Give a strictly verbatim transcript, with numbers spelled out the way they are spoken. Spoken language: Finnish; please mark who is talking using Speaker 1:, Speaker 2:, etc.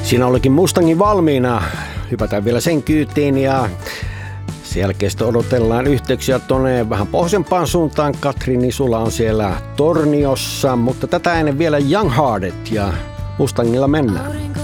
Speaker 1: Siinä olikin Mustangin valmiina. Hypätään vielä sen kyytiin ja sen jälkeen sitten odotellaan yhteyksiä tuonne vähän pohjoisempaan suuntaan. Katri Nisula on siellä Torniossa, mutta tätä ennen vielä Young Hearted ja Mustangilla mennään.